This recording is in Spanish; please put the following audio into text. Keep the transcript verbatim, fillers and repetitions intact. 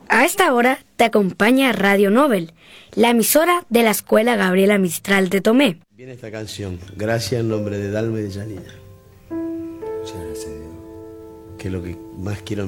A esta hora te acompaña Radio Nobel, la emisora de la Escuela Gabriela Mistral de Tomé. Viene esta canción, gracias en nombre de Dalma y de Janina. Muchas gracias, Diego. Que es lo que más quiero